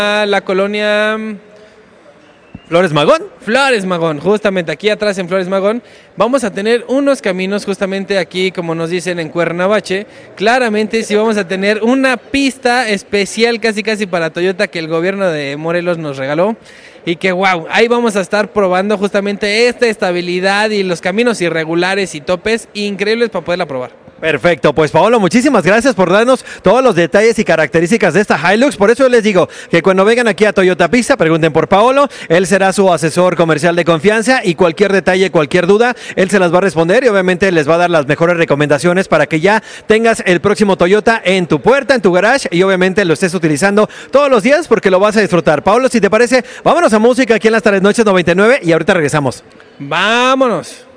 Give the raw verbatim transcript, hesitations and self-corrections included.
la colonia ¿Flores Magón? Flores Magón, justamente aquí atrás en Flores Magón, vamos a tener unos caminos justamente aquí, como nos dicen en Cuernavache. Claramente sí vamos a tener una pista especial casi casi para Toyota que el gobierno de Morelos nos regaló. Y que wow, ahí vamos a estar probando justamente esta estabilidad y los caminos irregulares y topes increíbles para poderla probar. Perfecto, pues Paolo, muchísimas gracias por darnos todos los detalles y características de esta Hilux. Por eso les digo que cuando vengan aquí a Toyota Pista, pregunten por Paolo, él será su asesor comercial de confianza y cualquier detalle, cualquier duda, él se las va a responder y obviamente les va a dar las mejores recomendaciones para que ya tengas el próximo Toyota en tu puerta, en tu garage y obviamente lo estés utilizando todos los días porque lo vas a disfrutar. Paolo, si te parece, vámonos a música aquí en las tardes noches noventa y nueve y ahorita regresamos. ¡Vámonos!